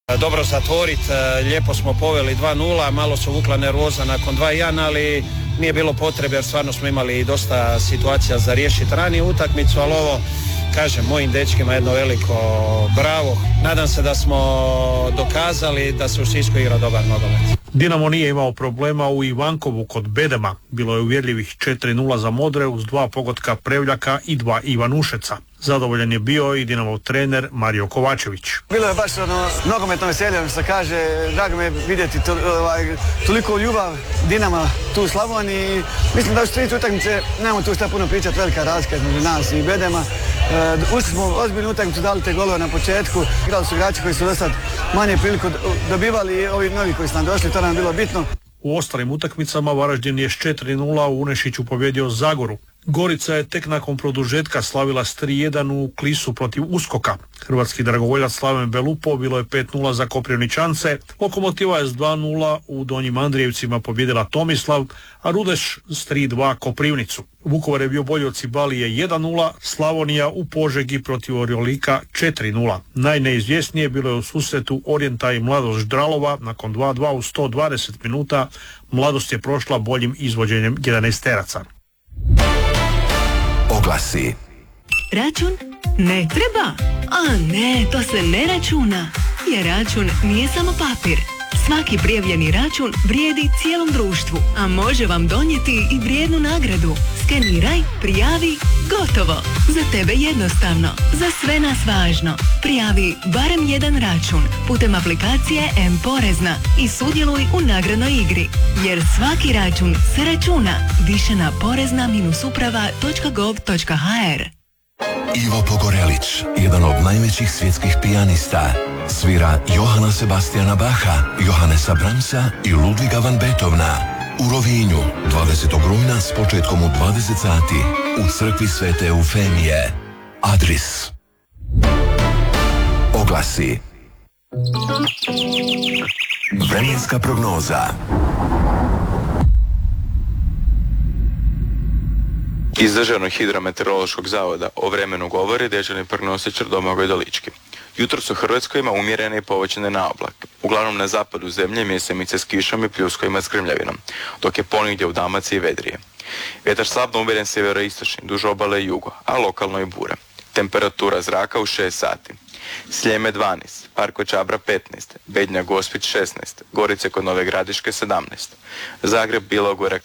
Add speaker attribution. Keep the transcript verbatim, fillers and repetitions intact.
Speaker 1: dobro zatvoriti, lijepo smo poveli dva nula, malo su vukla nervoza nakon dva jedan, ali nije bilo potrebe jer stvarno smo imali dosta situacija za riješiti ranije utakmicu, ali ovo, kažem, mojim dečkima jedno veliko bravo. Nadam se da smo dokazali da se u Sisku igra dobar nogomet.
Speaker 2: Dinamo nije imao problema u Ivankovu kod Bedema. Bilo je uvjerljivih četiri nula za Modre uz dva pogotka Prevljaka i dva Ivanušeca. Zadovoljan je bio i Dinamov trener Mario Kovačević.
Speaker 3: Bilo je baš ono, nogometno veselje, što kaže, drago me je vidjeti to, ovaj, toliko ljubav Dinama tu u Slavoniji. Mislim da u tri utakmice nemamo tu šta puno pričati, velika razlika između nas i Bedema. E, ušli smo ozbiljnu utakmicu, dali te golove na početku. Igrali su igrači koji su do sad manje priliku dobivali i ovi novi koji su nam došli, to nam je bilo bitno.
Speaker 2: U ostalim utakmicama Varaždin je s četiri nula u Unešiću pobjedio Zagoru. Gorica je tek nakon produžetka slavila s tri jedan u Klisu protiv Uskoka. Hrvatski dragovoljac Slaven Belupo bilo je pet nula za Koprivničance. Lokomotiva je s dva nula u Donjim Andrijevcima pobjedila Tomislav, a Rudeš s tri dva Koprivnicu. Vukovar je bio bolji od Cibalije jedan nula, Slavonija u Požegi protiv Oriolika četiri nula. Najneizvjesnije bilo je u susretu Orijenta i Mladost Ždralova nakon dva dva u sto dvadeset minuta. Mladost je prošla boljim izvođenjem jedanaesteraca.
Speaker 4: Oglasi.
Speaker 5: Račun? Ne treba? A ne, to se ne računa. Jer račun nije samo papir. Svaki prijavljeni račun vrijedi cijelom društvu, a može vam donijeti i vrijednu nagradu. Skeniraj, prijavi, gotovo. Za tebe jednostavno, za sve nas važno. Prijavi barem jedan račun putem aplikacije M-Porezna i sudjeluj u nagradnoj igri. Jer svaki račun se računa. Više na porezna uprava točka gov točka ha er.
Speaker 4: Ivo Pogorelić, jedan od najvećih svjetskih pijanista, svira Johana Sebastiana Bacha, Johannesa Brahmsa i Ludviga van Beethovena. U Rovinju, dvadesetog rujna s početkom u dvadeset sati, u crkvi Svete Eufemije. Adris. Oglasi. Vremenska prognoza.
Speaker 6: Iz Državnog hidrometeorološkog zavoda o vremenu govori dežurni prognostičar Domagoj Dolički. Jutros u Hrvatskoj ima umjerene i povećane na oblake. Uglavnom na zapadu zemlje mjesemice s kišom i pljuskovima s grmljavinom, dok je ponegdje u Dalmaciji vedrije. Vjetar slabno umjeren sjeveroistočni, duž obale i jugo, a lokalno i bure. Temperatura zraka u šest sati. Sljeme dvanaest, Parko Čabra petnaest, Bednja Gospić šesnaest, Gorice kod Nove Gradiške sedamnaest, Zagreb, Bilogora,